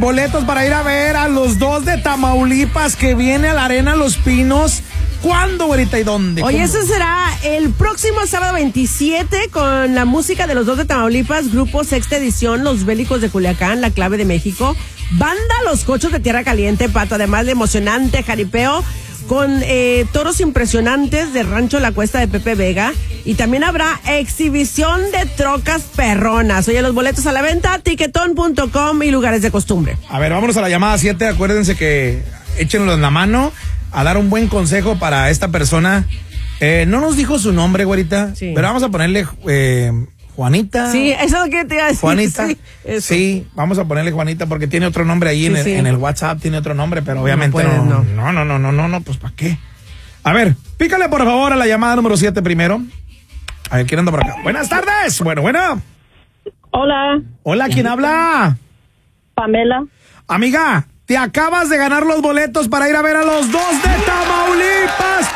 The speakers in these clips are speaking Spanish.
boletos para ir a ver a los dos de Tamaulipas que viene a la Arena Los Pinos. ¿Cuándo, güerita, y dónde? Oye, eso será el próximo sábado 27 con la música de los dos de Tamaulipas, Grupo Sexta Edición, Los Bélicos de Culiacán, La Clave de México, Banda Los Cochos de Tierra Caliente, Pato, además de emocionante jaripeo con toros impresionantes de Rancho La Cuesta de Pepe Vega, y también habrá exhibición de trocas perronas. Oye, los boletos a la venta, tiquetón.com y lugares de costumbre. A ver, vámonos a la llamada 7, acuérdense que échenlo en la mano a dar un buen consejo para esta persona. No nos dijo su nombre, güerita, sí, pero vamos a ponerle Juanita. Sí, eso es lo que te iba a decir. Juanita. Sí, sí, vamos a ponerle Juanita porque tiene otro nombre ahí sí, en el WhatsApp, tiene otro nombre, pero obviamente no, pues ¿para qué? A ver, pícale por favor a la llamada número 7 primero. A ver, ¿quién anda por acá? Buenas tardes. Bueno. Hola. Hola, ¿quién habla? Pamela. Amiga, te acabas de ganar los boletos para ir a ver a los dos de Tamaulipas,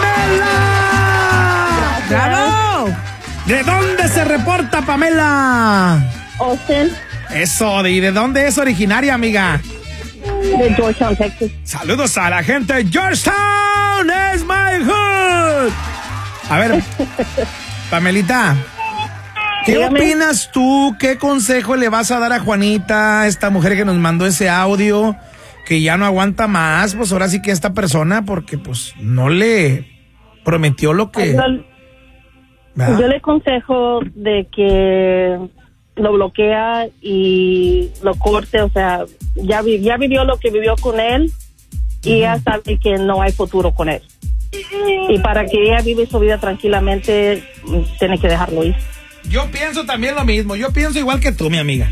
Pamela. ¡Bravo! ¿De dónde se reporta, Pamela? Austin. Eso, ¿y de dónde es originaria, amiga? De Georgetown, Texas. Saludos a la gente de Georgetown, es my hood. A ver, Pamelita, ¿qué opinas tú? ¿Qué consejo le vas a dar a Juanita, esta mujer que nos mandó ese audio, que ya no aguanta más? Pues ahora sí que esta persona, porque pues no le prometió lo que... Yo le aconsejo de que lo bloquea y lo corte, o sea, ya vivió lo que vivió con él y ya sabe que no hay futuro con él. Y para que ella vive su vida tranquilamente, tiene que dejarlo ir. Yo pienso también lo mismo, yo pienso igual que tú, mi amiga.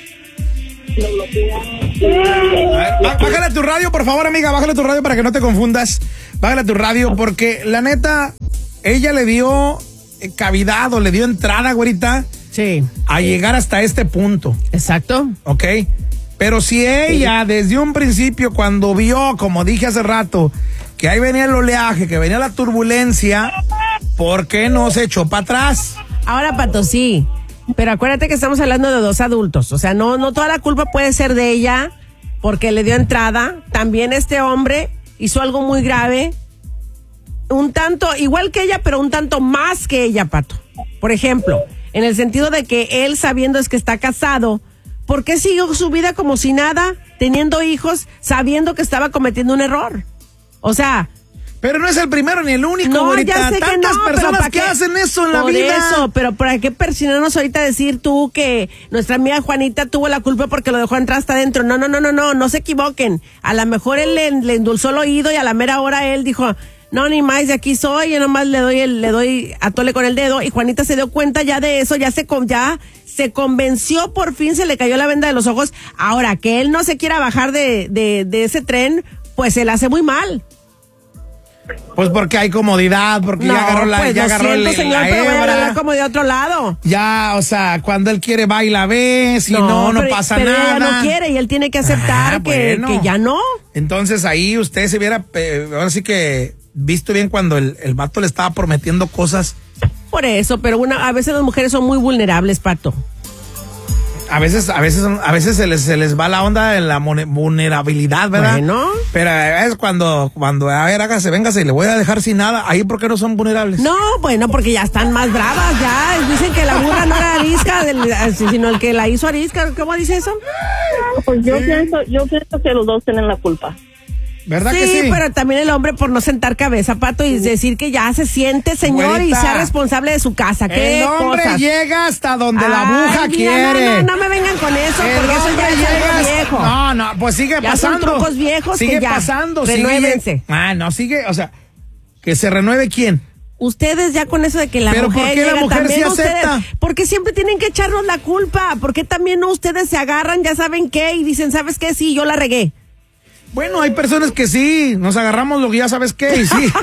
Lo bloquea. A ver, bájale tu radio, por favor, amiga, bájale tu radio para que no te confundas. Bájale tu radio porque la neta, ella le dio cavidad o le dio entrada, güerita, sí, a llegar hasta este punto. Exacto. Ok, pero si ella desde un principio, cuando vio, como dije hace rato, que ahí venía el oleaje, que venía la turbulencia, ¿por qué no se echó para atrás? Ahora, Pato, sí, pero acuérdate que estamos hablando de dos adultos, o sea, no toda la culpa puede ser de ella porque le dio entrada. También este hombre hizo algo muy grave, un tanto igual que ella, pero un tanto más que ella, Pato. Por ejemplo, en el sentido de que él, sabiendo es que está casado, ¿por qué siguió su vida como si nada, teniendo hijos, sabiendo que estaba cometiendo un error? O sea... Pero no es el primero ni el único, no, ahorita. Ya sé tantas que no, personas que hacen eso en la vida. Por eso, pero ¿para qué persinarnos ahorita a decir tú que nuestra amiga Juanita tuvo la culpa porque lo dejó entrar hasta adentro? No se equivoquen. A lo mejor él le endulzó el oído y a la mera hora él dijo... No, ni más, de aquí soy, yo nomás le doy a tole con el dedo, y Juanita se dio cuenta ya de eso, ya se convenció, por fin se le cayó la venda de los ojos. Ahora, que él no se quiera bajar de ese tren, pues se le hace muy mal. Pues porque hay comodidad, porque ya agarró la, pues ya agarró señor, la pero voy a hebra. hablar como de otro lado. Ya, o sea, cuando él quiere va y la ve, si no pasa pero nada. Pero ella no quiere y él tiene que aceptar que ya no. Entonces ahí usted se viera, ahora sí que visto bien cuando el vato le estaba prometiendo cosas. Por eso, pero a veces las mujeres son muy vulnerables, Pato. A veces se les va la onda de la vulnerabilidad, ¿verdad? Bueno. Pero es cuando a ver, véngase y le voy a dejar sin nada. Ahí, ¿por qué no son vulnerables? No, bueno, porque ya están más bravas, ya. Dicen que la burra no era arisca, sino el que la hizo arisca. ¿Cómo dice eso? Pues yo pienso que los dos tienen la culpa. ¿Verdad que sí? Sí, pero también el hombre por no sentar cabeza, Pato, y decir que ya se siente señor, güerita, y sea responsable de su casa. ¿Qué el hombre cosas? Llega hasta donde la aguja quiere. No me vengan con eso, el porque eso ya es algo viejo. No, pues sigue ya pasando. Son trucos viejos sigue que ya. Pasando. Renuévense. Sigue, o sea, que se renueve ¿quién? Ustedes ya con eso de que la ¿pero mujer por qué llega, la mujer sí acepta? Porque siempre tienen que echarnos la culpa. Porque también no ustedes se agarran, ya saben qué, y dicen, ¿sabes qué? Sí, yo la regué. Bueno, hay personas que sí, nos agarramos lo que ya sabes qué, y sí.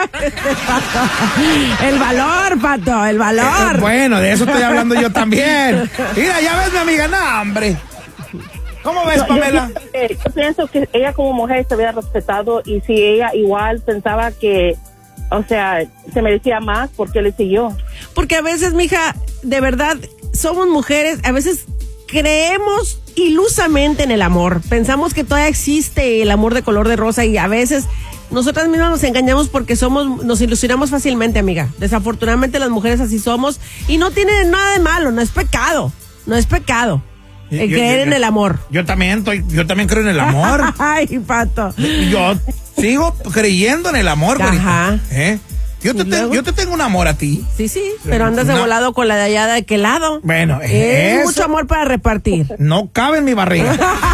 El valor, Pato, el valor. Bueno, de eso estoy hablando yo también. Mira, ya ves, mi amiga, no, hombre. ¿Cómo ves, Pamela? Yo pienso que ella como mujer se había respetado, y si ella igual pensaba que, o sea, se merecía más, ¿por qué le siguió? Porque a veces, mija, de verdad, somos mujeres, a veces creemos ilusamente en el amor. Pensamos que todavía existe el amor de color de rosa y a veces nosotras mismas nos engañamos porque nos ilusionamos fácilmente, amiga. Desafortunadamente las mujeres así somos y no tiene nada de malo, no es pecado. Creer en el amor. Yo también creo en el amor. Ay, Pato. Yo sigo creyendo en el amor, güerita. Yo te tengo un amor a ti. Sí, pero andas de volado con la de allá de aquel lado. Bueno, es mucho amor para repartir. No cabe en mi barriga.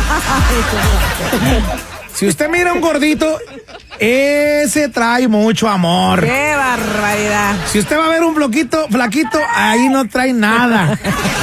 Si usted mira un gordito, ese trae mucho amor. ¡Qué barbaridad! Si usted va a ver un flaquito, ahí no trae nada.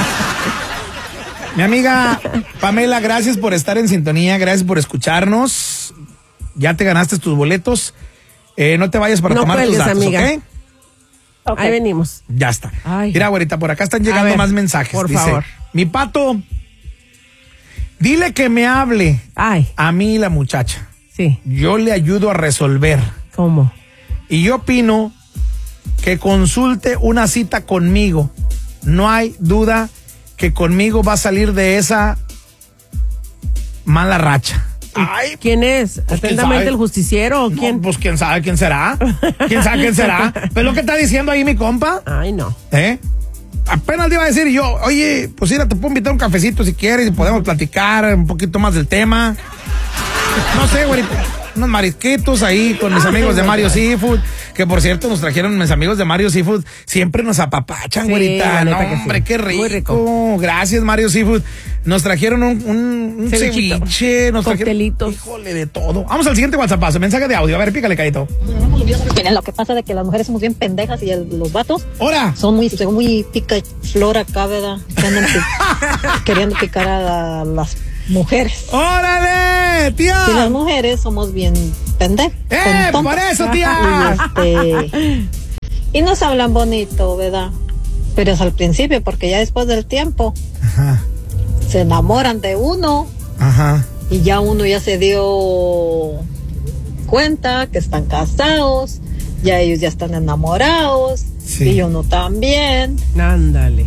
Mi amiga Pamela, gracias por estar en sintonía, gracias por escucharnos. Ya te ganaste tus boletos. No te vayas para tomar tus datos, amiga. ¿Ok? Ahí venimos. Ya está. Ay. Mira, güerita, por acá están llegando más mensajes. Por Dice, favor. mi Pato, dile que me hable. A mí la muchacha. Sí. Yo le ayudo a resolver. ¿Cómo? Y yo opino que consulte una cita conmigo. No hay duda que conmigo va a salir de esa mala racha. Ay, ¿quién es? Pues, ¿Atentamente el justiciero o quién? No, pues quién sabe quién será. ¿Quién será? ¿Ves lo que está diciendo ahí mi compa? Ay, no. Apenas le iba a decir yo, oye, pues mira, te puedo invitar un cafecito si quieres y podemos platicar un poquito más del tema. No sé, güey, unos marisquitos ahí con mis amigos de Mario Seafood, que por cierto nos trajeron mis amigos de Mario Seafood, siempre nos apapachan, güerita. No, hombre, sí. Qué rico. Muy rico. Gracias, Mario Seafood. Nos trajeron un ceviche, nos coctelitos. Híjole, de todo. Vamos al siguiente WhatsApp, mensaje de audio. A ver, pícale, Caito. Lo que pasa es que las mujeres somos bien pendejas y los vatos ¡Hora! son muy picaflor acá, ¿verdad? Que andan queriendo picar a las mujeres. ¡Órale, tía! Y las mujeres somos bien pendejas. ¡Por eso, tía! Y nos hablan bonito, ¿verdad? Pero es al principio, porque ya después del tiempo se enamoran de uno. Y ya uno ya se dio cuenta que están casados, ya ellos ya están enamorados, y uno también. Ándale.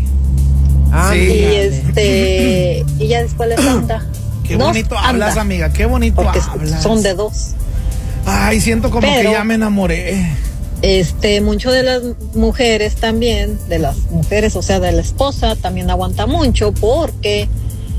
Y ya después les anda. Qué bonito hablas, amiga, qué bonito hablas. Son de dos. Ay, siento como que ya me enamoré. Mucho de las mujeres también, o sea, de la esposa, también aguanta mucho porque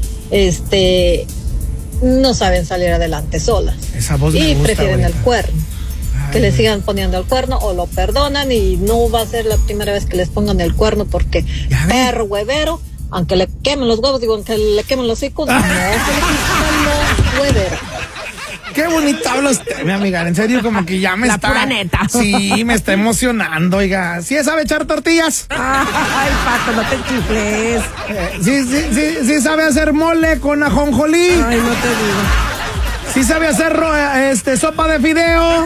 no saben salir adelante solas. Esa voz me gusta, prefieren ahorita el cuerno. Que le sigan poniendo el cuerno o lo perdonan y no va a ser la primera vez que les pongan el cuerno porque perro huevero, aunque le quemen los huevos, aunque le quemen los hijos, no se le quitan los hueveros. Qué bonito habla usted, mi amiga, en serio, como que ya me está... La pura neta. Sí, me está emocionando, oiga. ¿Sí sabe echar tortillas? Ay, Pato, no te chifles. Sí sabe hacer mole con ajonjolí. Ay, no te digo. ¿Sí sabe hacer sopa de fideo?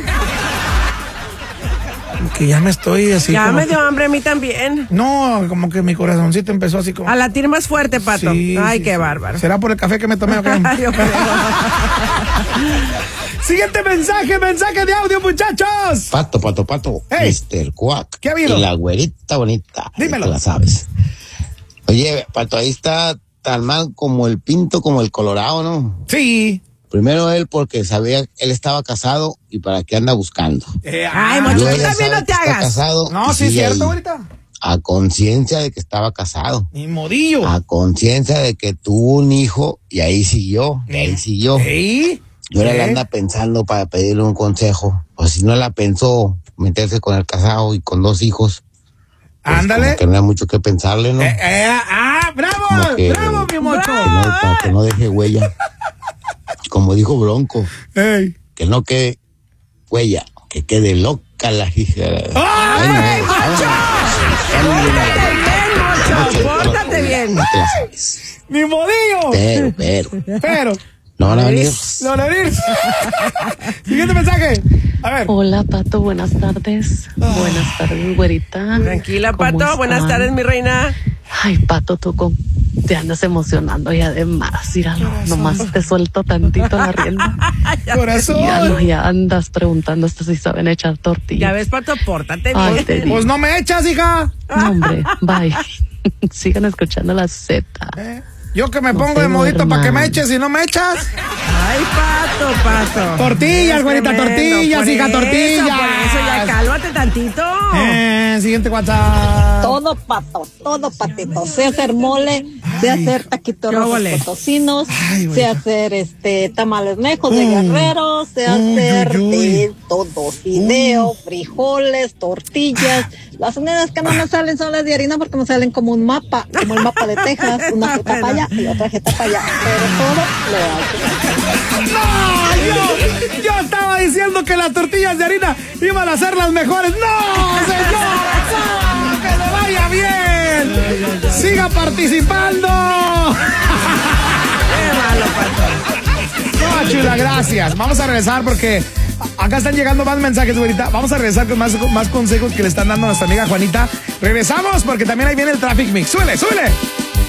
Que ya me estoy así. Ya me dio hambre a mí también. No, como que mi corazoncito empezó así como... A latir más fuerte, Pato. Sí, qué bárbaro. ¿Será por el café que me tomé o qué? Yo creo. Siguiente mensaje de audio, muchachos. Pato. Hey. Mr. Quack. ¿Qué ha habido? Y la güerita bonita. Dímelo. Tú la sabes. Oye, Pato, ahí está tan mal como el pinto, como el colorado, ¿no? Sí. Primero él porque sabía, él estaba casado y para qué anda buscando. Ay, mucho también no te hagas. Casado, no, sí es cierto, ahorita. A conciencia de que estaba casado. Ni modillo. A conciencia de que tuvo un hijo y ahí siguió. ¿Sí? Y ahora le anda pensando para pedirle un consejo. Pues si no la pensó meterse con el casado y con 2 hijos. Pues ándale. Que no hay mucho que pensarle, ¿no? ¡Bravo! ¡Bravo, mi mocho! Para que no deje huella. Como dijo Bronco. Hey. Que no quede huella, que quede loca la hija. ¡Ay, Mocho! ¡Pórtate bien! No te la sabes. ¡Mi modillo! Pero. No van a venir. No van a venir. Siguiente mensaje. A ver. Hola, Pato, buenas tardes. Buenas tardes, güerita. Tranquila, Pato. Buenas tardes, mi reina. Ay, Pato, tú te andas emocionando y además, míralo, nomás te suelto tantito la rienda. Corazón. Ya andas preguntando hasta si saben echar tortillas. Ya ves, Pato, pórtate bien. Pues no me echas, hija. No, hombre, bye. Sigan escuchando la Z. Yo que me pongo de modito para que me eches y no me echas. Ay, Pato. Tortillas, güerita, tortillas, hija, tortillas. Por eso ya cálmate tantito. Siguiente WhatsApp. Todo, Pato, todo, Patito. Sé hacer mole, sé hacer taquitos rojos potosinos, sé hacer tamales nejos de Guerrero, sé hacer de todo. Fideo, frijoles, tortillas. Las únicas que no me salen son las de harina porque me salen como un mapa, como el mapa de Texas, una jeta para allá y otra jeta para allá. Pero todo lo hago. ¡No! Yo estaba diciendo que las tortillas de harina iban a ser las mejores. ¡No, señor! ¡No! ¡Que le vaya bien! ¡Siga participando! ¡Qué malo, Pato! No, chula, gracias. Vamos a regresar porque acá están llegando más mensajes, güerita. Vamos a regresar con más consejos que le están dando a nuestra amiga Juanita. Regresamos porque también ahí viene el Traffic Mix. ¡Súbele, súbele!